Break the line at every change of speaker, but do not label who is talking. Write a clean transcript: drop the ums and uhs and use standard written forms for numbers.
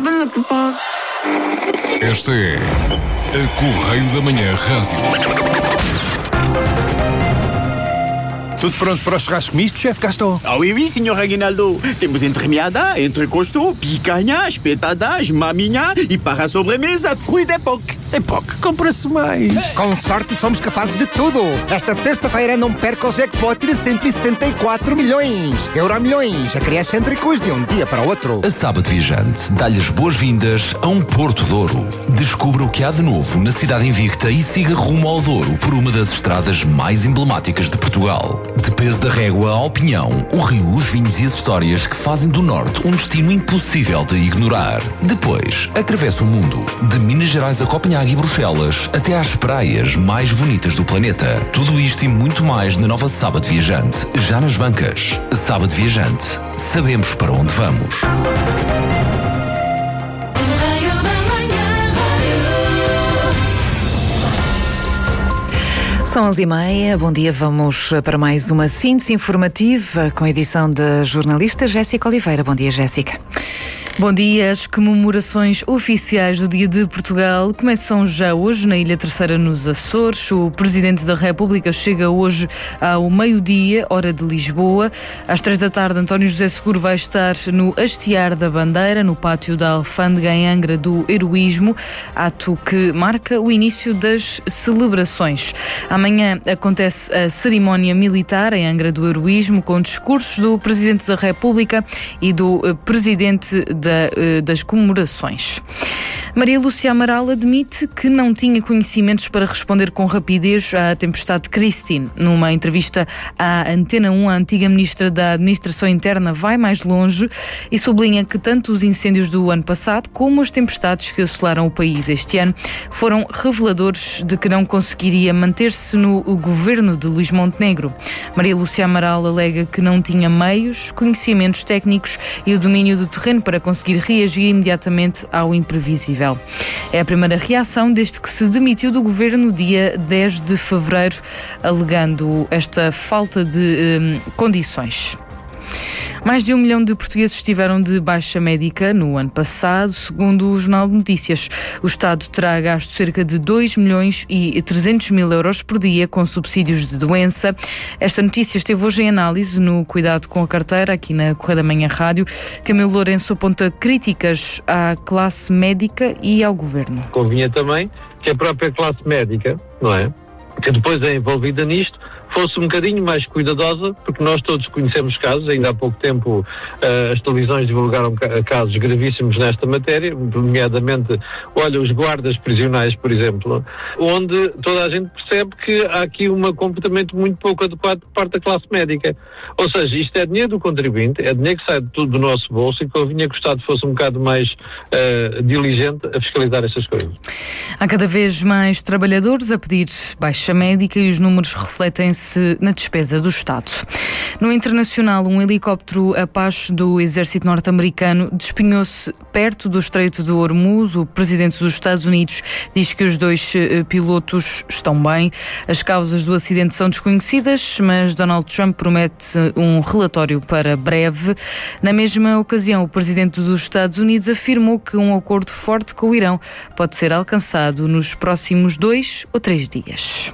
Esta é a Correio da Manhã Rádio.
Tudo pronto para o churrasco misto, chefe Gaston?
Oui, senhor Aguinaldo. Temos entremeada, entrecosto, picanha, espetadas, maminha e para a sobremesa, fruit d'époque.
Époque, compra-se mais.
Com sorte somos capazes de tudo. Esta terça-feira não perca o jackpot de 174 milhões. Euromilhões, acresce entrecos de um dia para o outro.
A Sábado Viajante dá-lhe as boas-vindas a um Porto Douro. Descubra o que há de novo na cidade invicta e siga rumo ao Douro por uma das estradas mais emblemáticas de Portugal. De peso da régua à opinião, o rio, os vinhos e as histórias que fazem do Norte um destino impossível de ignorar. Depois, atravessa o mundo, de Minas Gerais a Copenhague e Bruxelas, até às praias mais bonitas do planeta. Tudo isto e muito mais na nova Sábado Viajante, já nas bancas. Sábado Viajante. Sabemos para onde vamos.
São 11h30, bom dia, vamos para mais uma síntese informativa com a edição da jornalista Jéssica Oliveira. Bom dia, Jéssica.
Bom dia. As comemorações oficiais do Dia de Portugal começam já hoje na Ilha Terceira, nos Açores. O Presidente da República chega hoje ao meio-dia, hora de Lisboa. Às 3 da tarde, António José Seguro vai estar no Hastear da Bandeira, no pátio da Alfândega em Angra do Heroísmo, ato que marca o início das celebrações. Amanhã acontece a cerimónia militar em Angra do Heroísmo, com discursos do Presidente da República e do Presidente das comemorações. Maria Lúcia Amaral admite que não tinha conhecimentos para responder com rapidez à tempestade Christine. Numa entrevista à Antena 1, a antiga Ministra da Administração Interna vai mais longe e sublinha que tanto os incêndios do ano passado como as tempestades que assolaram o país este ano foram reveladores de que não conseguiria manter-se no governo de Luís Montenegro. Maria Lúcia Amaral alega que não tinha meios, conhecimentos técnicos e o domínio do terreno para conseguir reagir imediatamente ao imprevisível. É a primeira reação desde que se demitiu do governo dia 10 de fevereiro, alegando esta falta de condições. Mais de 1 milhão de portugueses estiveram de baixa médica no ano passado, segundo o Jornal de Notícias. O Estado terá gasto cerca de 2 milhões e 300 mil euros por dia com subsídios de doença. Esta notícia esteve hoje em análise no Cuidado com a Carteira, aqui na Correio da Manhã Rádio. Camilo Lourenço aponta críticas à classe médica e ao governo.
Convinha também que a própria classe médica, não é, que depois é envolvida nisto, fosse um bocadinho mais cuidadosa, porque nós todos conhecemos casos, ainda há pouco tempo as televisões divulgaram casos gravíssimos nesta matéria, nomeadamente, olha, os guardas prisionais, por exemplo, onde toda a gente percebe que há aqui um comportamento muito pouco adequado por parte da classe médica. Ou seja, isto é dinheiro do contribuinte, é dinheiro que sai de tudo do nosso bolso e convinha que o Estado fosse um bocado mais diligente a fiscalizar estas coisas.
Há cada vez mais trabalhadores a pedir baixa médica e os números refletem-se na despesa do Estado. No internacional, um helicóptero Apache do exército norte-americano despenhou-se perto do Estreito de Hormuz. O presidente dos Estados Unidos diz que os 2 pilotos estão bem. As causas do acidente são desconhecidas, mas Donald Trump promete um relatório para breve. Na mesma ocasião, o presidente dos Estados Unidos afirmou que um acordo forte com o Irão pode ser alcançado nos próximos 2 ou 3 dias.